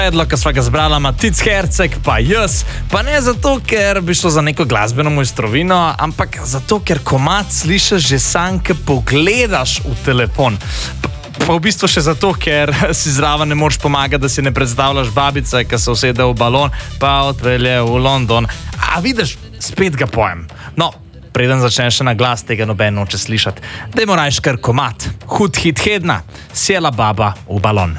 Predlog, ki sva ga zbrala Matic Herceg, pa jaz, pa ne zato, ker bi šlo za neko glasbeno mojstrovino, ampak zato, ker komad slišiš že sam, ko pogledaš v telefon. Pa v bistvu še zato, ker si zraven ne moreš pomagati, da si ne predstavljaš babice, ki se usede v balon, pa odpelje v London. A vidiš, spet ga pojem. No, preden začneš še na glas, tega noben noče slišati. Dajmo rajš kar komad. Hud hit hedna, sjela baba v balon.